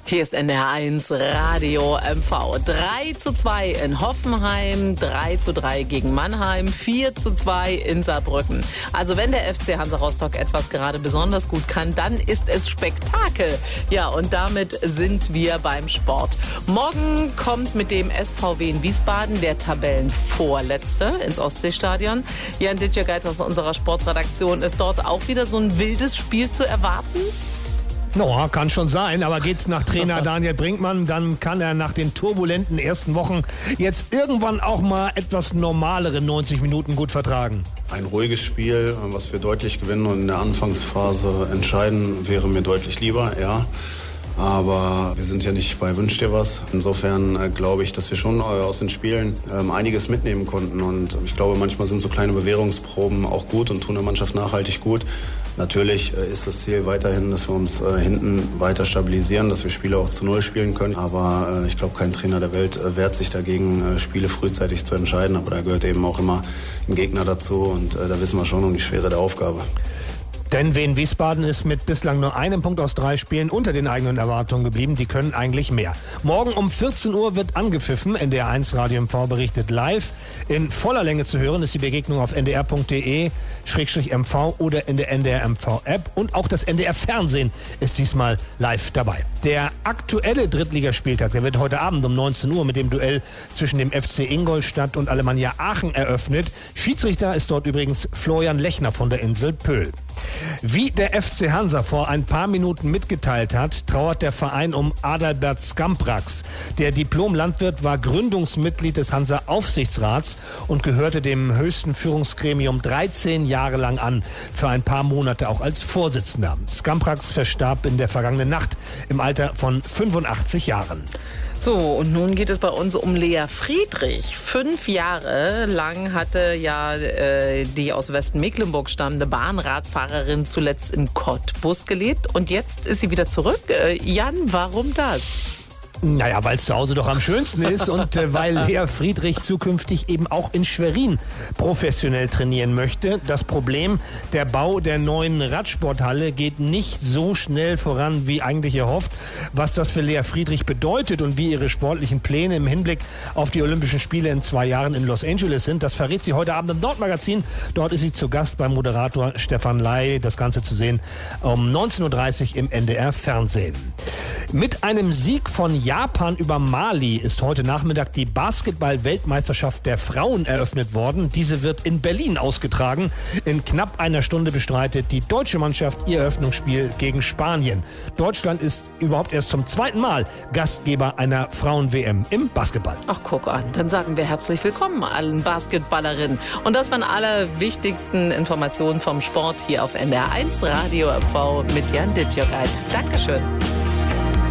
Hier ist NDR1 Radio MV. 3:2 in Hoffenheim, 3:3 gegen Mannheim, 4:2 in Saarbrücken. Also wenn der FC Hansa Rostock etwas gerade besonders gut kann, dann ist es Spektakel. Ja, und damit sind wir beim Sport. Morgen kommt mit dem SVW in Wiesbaden der Tabellenvorletzte ins Ostseestadion. Jan Ditjageit aus unserer Sportredaktion, ist dort auch wieder so ein wildes Spiel zu erwarten? No, kann schon sein, aber geht's nach Trainer Daniel Brinkmann, dann kann er nach den turbulenten ersten Wochen jetzt irgendwann auch mal etwas normalere 90 Minuten gut vertragen. Ein ruhiges Spiel, was wir deutlich gewinnen und in der Anfangsphase entscheiden, wäre mir deutlich lieber, ja. Aber wir sind ja nicht bei Wünsch dir was. Insofern glaube ich, dass wir schon aus den Spielen einiges mitnehmen konnten. Und ich glaube, manchmal sind so kleine Bewährungsproben auch gut und tun der Mannschaft nachhaltig gut. Natürlich ist das Ziel weiterhin, dass wir uns hinten weiter stabilisieren, dass wir Spiele auch zu Null spielen können. Aber ich glaube, kein Trainer der Welt wehrt sich dagegen, Spiele frühzeitig zu entscheiden. Aber da gehört eben auch immer ein Gegner dazu. Und da wissen wir schon um die Schwere der Aufgabe. Denn Wien Wiesbaden ist mit bislang nur einem Punkt aus 3 Spielen unter den eigenen Erwartungen geblieben. Die können eigentlich mehr. Morgen um 14 Uhr wird angepfiffen. NDR1 Radio MV berichtet live. In voller Länge zu hören ist die Begegnung auf ndr.de/mv oder in der NDR MV App. Und auch das NDR Fernsehen ist diesmal live dabei. Der aktuelle Drittligaspieltag, der wird heute Abend um 19 Uhr mit dem Duell zwischen dem FC Ingolstadt und Alemannia Aachen eröffnet. Schiedsrichter ist dort übrigens Florian Lechner von der Insel Pöhl. Wie der FC Hansa vor ein paar Minuten mitgeteilt hat, trauert der Verein um Adalbert Skamprax. Der Diplom-Landwirt war Gründungsmitglied des Hansa-Aufsichtsrats und gehörte dem höchsten Führungsgremium 13 Jahre lang an, für ein paar Monate auch als Vorsitzender. Skamprax verstarb in der vergangenen Nacht im Alter von 85 Jahren. So, und nun geht es bei uns um Lea Friedrich. 5 Jahre lang hatte ja die aus Westmecklenburg stammende Bahnradfahrerin zuletzt in Cottbus gelebt. Und jetzt ist sie wieder zurück. Jan, warum das? Naja, weil es zu Hause doch am schönsten ist und weil Lea Friedrich zukünftig eben auch in Schwerin professionell trainieren möchte. Das Problem, der Bau der neuen Radsporthalle geht nicht so schnell voran, wie eigentlich erhofft. Was das für Lea Friedrich bedeutet und wie ihre sportlichen Pläne im Hinblick auf die Olympischen Spiele in 2 Jahren in Los Angeles sind, das verrät sie heute Abend im Nordmagazin. Dort ist sie zu Gast beim Moderator Stefan Ley. Das Ganze zu sehen um 19.30 Uhr im NDR Fernsehen. Mit einem Sieg von Japan über Mali ist heute Nachmittag die Basketball-Weltmeisterschaft der Frauen eröffnet worden. Diese wird in Berlin ausgetragen. In knapp einer Stunde bestreitet die deutsche Mannschaft ihr Eröffnungsspiel gegen Spanien. Deutschland ist überhaupt erst zum 2. Mal Gastgeber einer Frauen-WM im Basketball. Ach, guck an. Dann sagen wir herzlich willkommen allen Basketballerinnen. Und das waren alle wichtigsten Informationen vom Sport hier auf NDR1 Radio MV mit Jan Ditjageit. Dankeschön.